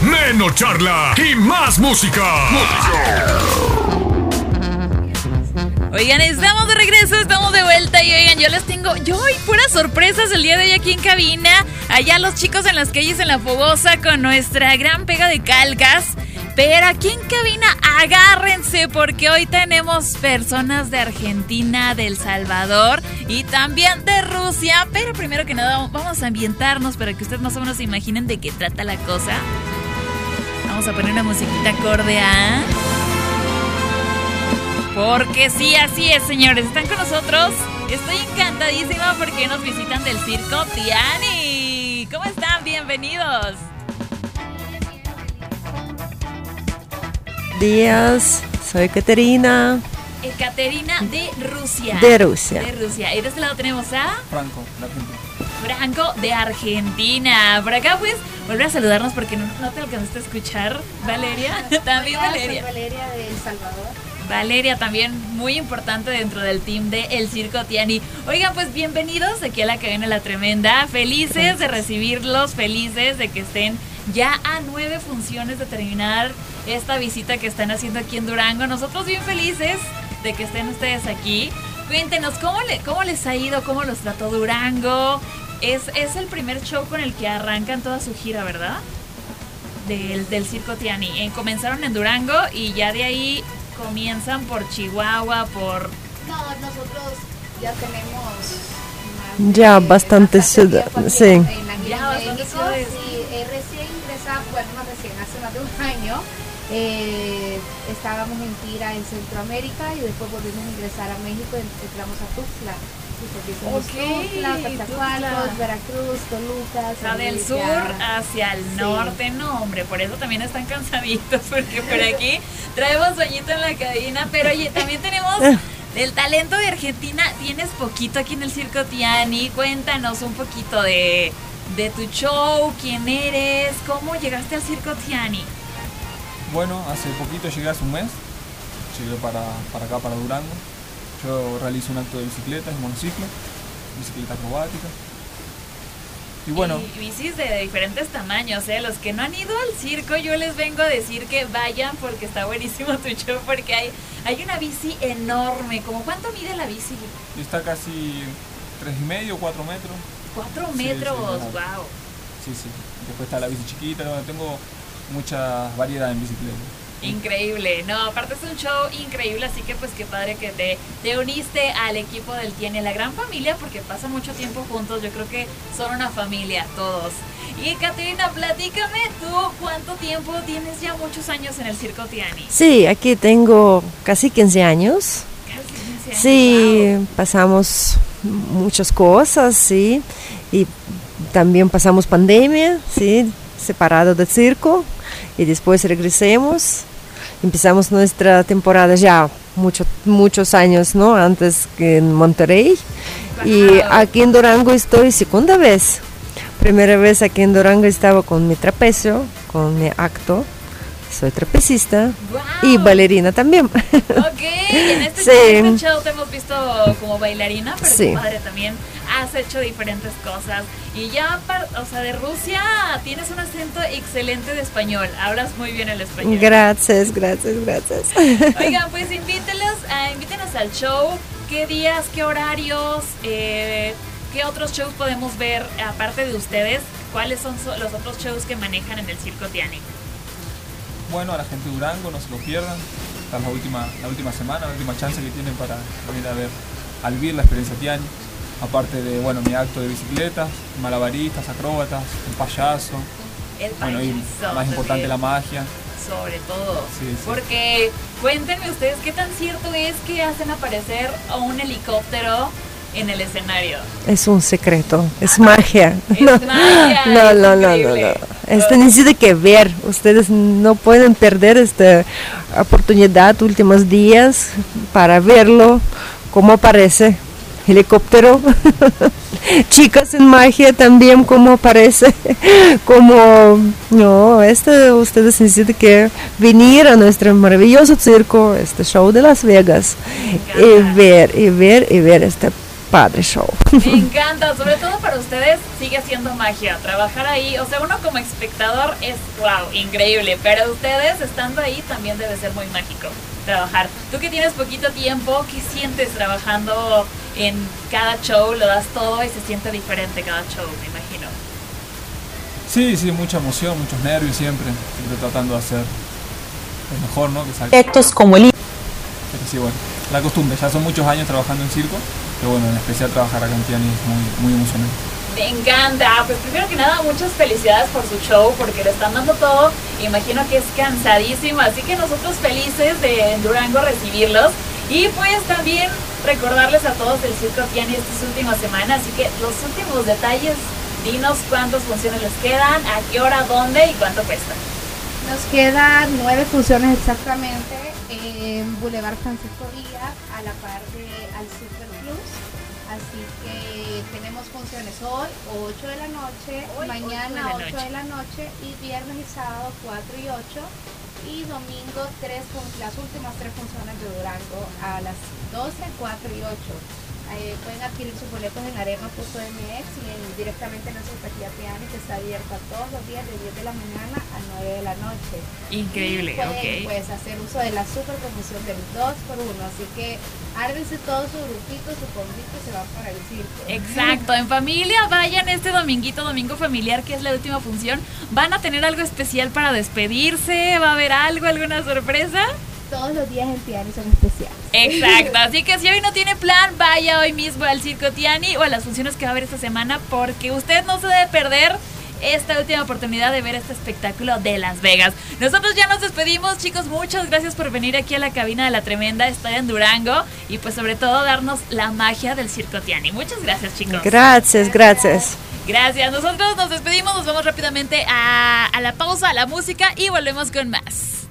menos charla y más música. Oigan, estamos de regreso, estamos de vuelta y oigan, yo hoy puras sorpresas el día de hoy aquí en cabina. Allá los chicos en las calles en La Fogosa con nuestra gran pega de calcas. Pero aquí en cabina agárrense porque hoy tenemos personas de Argentina, de El Salvador y también de Rusia. Pero primero que nada vamos a ambientarnos para que ustedes más o menos se imaginen de qué trata la cosa. Vamos a poner una musiquita acorde a... Porque sí, así es, señores. Están con nosotros. Estoy encantadísima porque nos visitan del Circo Tiani. ¿Cómo están? Bienvenidos. Días, soy Caterina. Caterina de Rusia. De Rusia. De Rusia. Y de este lado tenemos a... Franco, de Argentina. Franco de Argentina. Por acá pues volver a saludarnos porque no te alcanzaste a escuchar. Valeria. También Valeria. Soy Valeria de El Salvador. Valeria también muy importante dentro del team de El Circo Tiani. Oigan, pues bienvenidos aquí a la cabina La Tremenda. Felices de recibirlos, felices de que estén ya a 9 funciones de terminar esta visita que están haciendo aquí en Durango. Nosotros bien felices de que estén ustedes aquí. Cuéntenos, ¿cómo les ha ido? ¿Cómo los trató Durango? Es el primer show con el que arrancan toda su gira, ¿verdad? Del Circo Tiani. Comenzaron en Durango y ya de ahí comienzan por Chihuahua, por... No, nosotros ya tenemos... Ya bastantes ciudades, sí. Ya bastantes ciudades. Sí, recién ingresamos, bueno, no recién, hace más de un año, estábamos en gira en Centroamérica y después volvimos a ingresar a México y entramos a Tuxtla. Tuxtla, Coatzacoalcos, Veracruz, Toluca. O sea, del sur hacia el norte, no, hombre, por eso también están cansaditos, porque por aquí traemos sueñito en la cabina, pero oye, también tenemos el talento de Argentina. Tienes poquito aquí en el Circo Tiani, cuéntanos un poquito de tu show, quién eres, cómo llegaste al Circo Tiani. Bueno, hace poquito llegué, hace un mes, llegué para acá, para Durango. Yo realizo un acto de bicicleta, es monociclo, bicicleta acrobática. Y bueno. Y bicis de diferentes tamaños, los que no han ido al circo, yo les vengo a decir que vayan porque está buenísimo tu show, porque hay una bici enorme. ¿Cómo cuánto mide la bici? Está casi 3,5, 4 metros. 4 metros, sí, wow. Sí. Después está la bici chiquita, donde tengo mucha variedad en bicicleta. Increíble, no, aparte es un show increíble, así que pues qué padre que te uniste al equipo del Tiani, la gran familia, porque pasan mucho tiempo juntos, yo creo que son una familia todos. Y Caterina, platícame tú, ¿cuánto tiempo tienes? Ya muchos años en el Circo Tiani. Sí, aquí tengo casi 15 años. Casi 15 años. Sí, wow. Pasamos muchas cosas, sí, y también pasamos pandemia, sí, separado del circo, y después regresemos. Empezamos nuestra temporada ya muchos años, ¿no? Antes que en Monterrey. Wow. Y aquí en Durango estoy segunda vez. Primera vez aquí en Durango estaba con mi trapecio, con mi acto. Soy trapecista. Wow. Y bailarina también. Ok, en este show te hemos visto como bailarina, pero sí. Tu padre también has hecho diferentes cosas. Y ya, o sea, de Rusia tienes un acento excelente de español. Hablas muy bien el español. Gracias. Oigan, pues invítenos al show. ¿Qué días, qué horarios, qué otros shows podemos ver aparte de ustedes? ¿Cuáles son los otros shows que manejan en el Circo Tiani? Bueno, a la gente de Durango, no se lo pierdan. Esta es la última semana, la última chance que tienen para venir a vivir la experiencia Tiani. Aparte de, bueno, mi acto de bicicletas, malabaristas, acróbatas, el payaso. Bueno, y más importante, la magia. Sobre todo, sí. Porque cuéntenme ustedes qué tan cierto es que hacen aparecer a un helicóptero en el escenario. Es un secreto, es magia. Es magia. No. Necesita que ver. Ustedes no pueden perder esta oportunidad, últimos días, para verlo, cómo aparece helicóptero. Chicas en magia también, como aparece. Ustedes necesitan que venir a nuestro maravilloso circo, este show de Las Vegas, y ver este padre show. Me encanta, sobre todo para ustedes sigue siendo magia, trabajar ahí, o sea, uno como espectador es wow, increíble, pero ustedes estando ahí también debe ser muy mágico trabajar. Tú que tienes poquito tiempo, ¿qué sientes trabajando en cada show? Lo das todo y se siente diferente cada show, me imagino. Sí, sí, mucha emoción, muchos nervios siempre tratando de hacer lo mejor, ¿no? Que salga. Proyectos como el Pero sí, bueno, la costumbre, ya son muchos años trabajando en circo, pero bueno, en especial trabajar acá en Tiani es muy, muy emocionante. Me encanta, pues primero que nada muchas felicidades por su show porque le están dando todo, imagino que es cansadísimo, así que nosotros felices de en Durango recibirlos y pues también recordarles a todos del Circo Tiani estas últimas semanas, así que los últimos detalles, dinos cuántas funciones les quedan, a qué hora, dónde y cuánto cuesta. Nos quedan 9 funciones exactamente en Boulevard Francisco Díaz, a la par de Al Super Plus. Así que tenemos funciones hoy, 8 de la noche, mañana 8 de la noche y viernes y sábado 4 y 8 y domingo las últimas 3 funciones de Durango a las 12, 4 y 8. Pueden adquirir sus boletos en arema.mx y directamente en nuestra taquilla Tiani, que está abierta todos los días de 10 de la mañana a 9 de la noche. Increíble, y pueden, ok. pues, hacer uso de la super promoción del 2x1, así que árdense todo su grupito, su convito y se van para el circo. Exacto, en familia vayan este dominguito, domingo familiar, que es la última función. ¿Van a tener algo especial para despedirse? ¿Va a haber algo, alguna sorpresa? Todos los días en Tiani son especiales. Exacto, así que si hoy no tiene plan, vaya hoy mismo al Circo Tiani o a las funciones que va a haber esta semana porque usted no se debe perder esta última oportunidad de ver este espectáculo de Las Vegas. Nosotros ya nos despedimos, chicos, muchas gracias por venir aquí a la cabina de La Tremenda, estar en Durango y pues sobre todo darnos la magia del Circo Tiani. Muchas gracias, chicos. Gracias. Gracias, nosotros nos despedimos, nos vamos rápidamente a la pausa, a la música y volvemos con más.